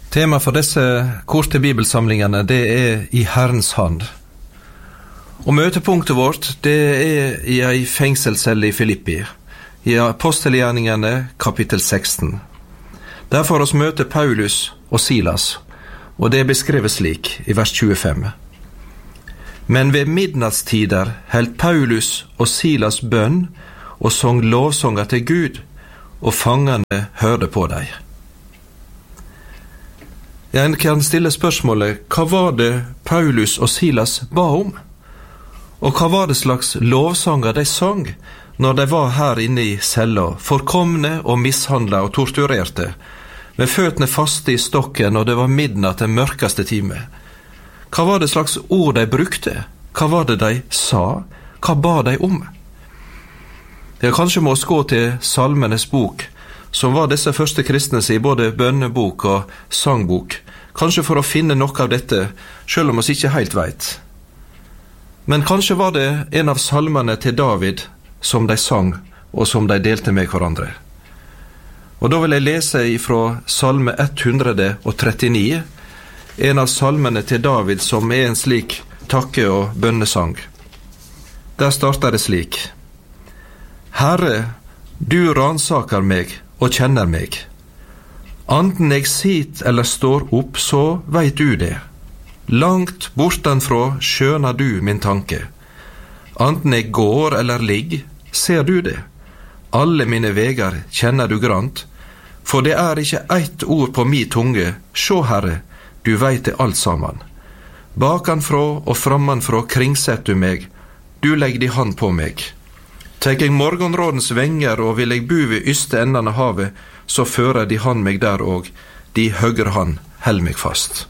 Tema for disse korte bibelsamlingene, det i Herrens hand. Og møtepunktet vårt, det i ei fengselscelle i Filippi, i Apostelgjerningene kapittel 16. Der får oss møte Paulus og Silas, og det beskrevet slik i vers 25. Men ved midnattstider held Paulus og Silas bønn og sang lovsanger til Gud, og fangene hørte på dem. Jeg kan stille spørsmålet, hva var det Paulus og Silas ba om? Og hva var det slags lovsanger de sang når de var her inne i cella, forkomne og mishandlet og torturerte, med føttene faste i stokken, og det var midnatt den mørkeste time? Hva var det slags ord de brukte? Hva var det de sa? Hva ba de om? Ja, kanskje må oss gå til Salmenes bok, som var disse første kristne i både bønnebok og sangbok, kanskje for å finne noe av dette, selv om oss ikke helt vet. Men kanskje var det en av salmene til David som de sang, og som de delte med hverandre. Og da vil jeg lese ifra salme 139, en av salmene til David som en slik takke- og bønnesang. Der starter det slik: Herre, du ransaker meg og kjenner meg. Anden jeg sit eller står opp, så veit du det. Langt bortanfra skjønner du min tanke. Anden jeg går eller ligg, ser du det. Alle mine vegar kjenner du grant, for det ikke ett ord på mi tunge. Sjå, Herre, du veit det alt sammen. Bakanfra og framanfra kringsett du meg, du legg di hand på meg. Tek jeg morgenrådens venger, og vil jeg bo ved yste enden av havet, så fører de hand meg der, og de høyre hand held meg fast.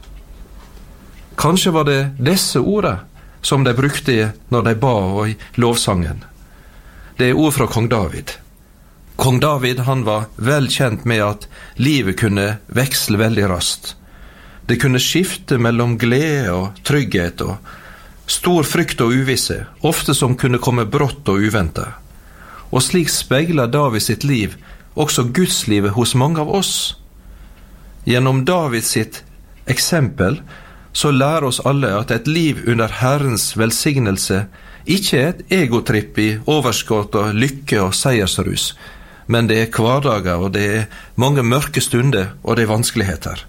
Kanskje var det disse ordene som de brukte når de ba og i lovsangen. Det ord fra kong David. Kong David, han var vel kjent med at livet kunne veksle veldig raskt. Det kunne skifte mellom glede og trygghet og stor frykt og uvisse, ofte som kunne komme brått og uventet. Og slik speiler David sitt liv også gudslivet hos mange av oss. Gjennom David sitt eksempel så lærer oss alle at et liv under Herrens velsignelse ikke et egotripp i overskott og lykke og seiersrus, men det hverdager, og det mange mørke stunder, og det vanskeligheter.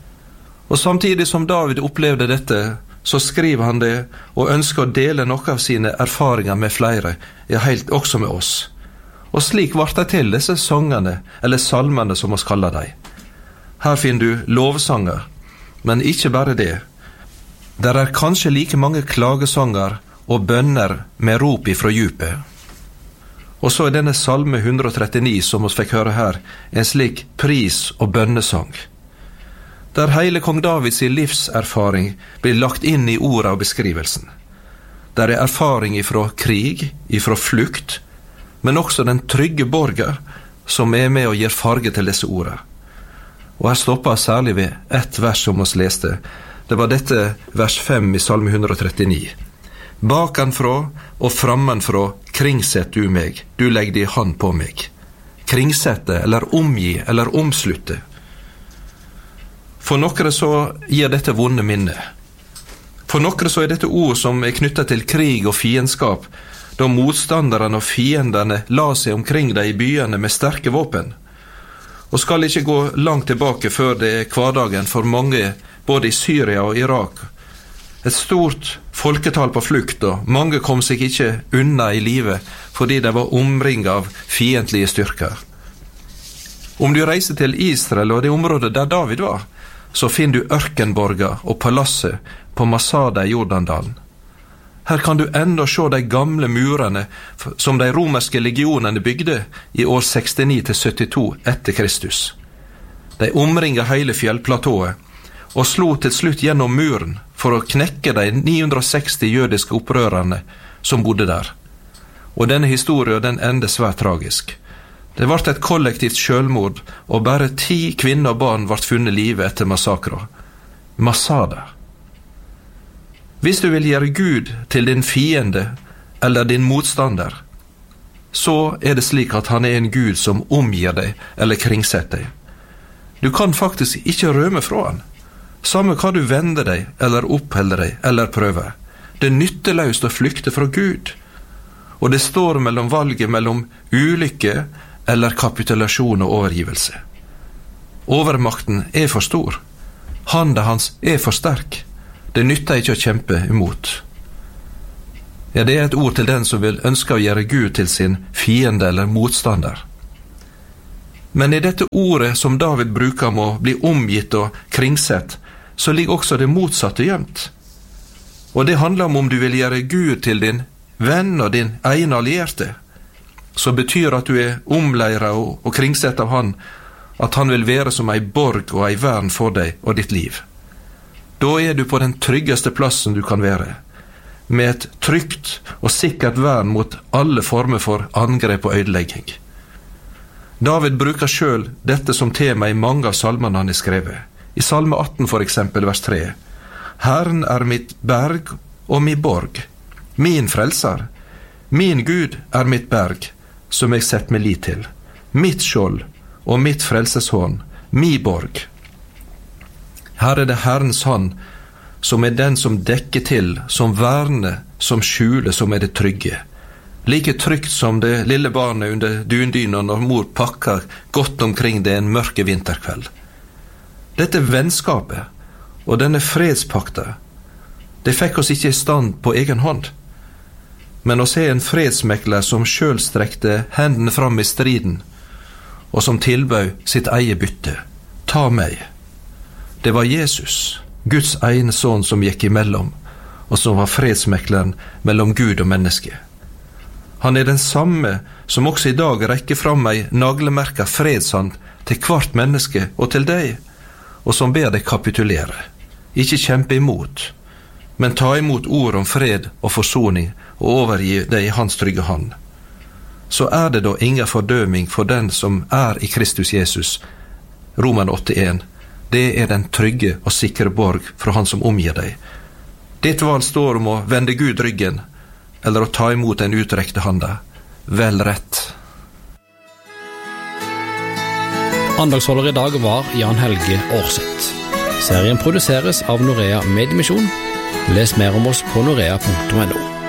Og samtidig som David opplevde dette, så skriver han det og ønsker å dele noe av sine erfaringer med flere, ja, helt også med oss. Og slik var det til disse sangene, eller salmene som oss kaller dem. Her finner du lovsanger, men ikke bare det. Der kanskje like mange klagesanger og bønner med rop ifra djupet. Og så denne salme 139 som oss fikk høre her, en slik pris- og bønnesang. Der hele kong Davids livserfaring blir lagt inn i ordet og beskrivelsen. Der erfaring ifra krig, ifra flukt, men også den trygge borger som med og gir farge til disse ordene. Og her stopper særlig ved ett vers som oss leste. Det var dette vers 5 i salme 139. Bakanfra og framanfra kringsett du meg, du legg di hand på meg. Kringsette, eller omgi, eller omslutte. For noen så gir dette vonde minne. For noen så dette ord som knyttet til krig og fiendskap, da motstanderne og fiendene la seg omkring dem i byene med sterke våpen. Og skal ikke gå langt tilbake før det hverdagen for mange, både i Syria og Irak. Et stort folketall på flukt, og mange kom seg ikke unna i livet fordi de var omringet av fiendtlige styrker. Om du reiser til Israel og det området der David var, så finner du ørkenborger og palasset på Masada i Jordandalen. Her kan du enda se de gamle murene som de romerske legionene bygde i år 69-72 etter Kristus. De omringet hele fjellplatået og slo til slutt gjennom muren for å knekke de 960 jødiske opprørerne som bodde der. Og denne historien den ender svært tragisk. Det ble et kollektivt selvmord, og bare 10 kvinner og barn ble funnet livet etter massakrer. Masada. Hvis du vil gjøre Gud til din fiende eller din motstander, så det slik at han en Gud som omgir deg eller kringsetter deg. Du kan faktisk ikke rømme fra han. Samme hva du vender deg, eller oppholder deg, eller prøver. Det nytteløst å flykte fra Gud. Og det står mellom valget mellom ulykke eller kapitulasjon og overgivelse. Overmakten for stor. Handa hans for sterk. Det nytter ikke å kjempe imot. Ja, det et ord til den som vil ønske å gjøre Gud til sin fiende eller motstander. Men i dette ordet som David bruker om å bli omgitt og kringsett, så ligger også det motsatte gjemt. Og det handler om du vil gjøre Gud til din venn og din egen allierte, så betyr at du omleiret og kringsett av han, at han vil være som ei borg og ei vern for deg og ditt liv. Da du på den tryggeste plassen du kan være, med et trygt og sikkert vern mot alle former for angrep og ødelegging. David bruker selv dette som tema i mange av salmene han skrevet. I Salme 18 for eksempel, vers 3. Herren mitt berg og min borg, min frelser. Min Gud mitt berg, som jeg sett meg lit til. Mitt skjold og mitt frelseshånd, min borg. Her det Herrens hånd, som den som dekker til, som verner, som skjuler, som det trygge. Like trygt som det lille barnet under dundyna når mor pakker godt omkring det en mørke vinterkveld. Dette vennskapet og denne fredspakta, det fikk oss ikke i stand på egen hånd. Men å se en fredsmekler som selv strekte hendene fram i striden, og som tilbød sitt eget bytte. Ta meg. Det var Jesus, Guds egen son som gikk imellom, og som var fredsmekleren mellom Gud og menneske. Han den samme som også i dag rekker fram ei naglemerka fredshand til hvert menneske og til deg, og som ber deg kapitulere. Ikke kjempe imot, men ta imot ord om fred og forsoning og overgi deg i hans trygge hand. Så det da ingen fordøming for den som i Kristus Jesus. Roman 8:1. Det den trygge og sikre borg fra han som omgir deg. Ditt valg står om å vende Gud ryggen, eller å ta imot den utrekte handa. Vel rett. Andagsholder i dag var Jan Helge Aarseth. Serien produseres av Norea Mediemisjon. Les mer om oss på norea.no.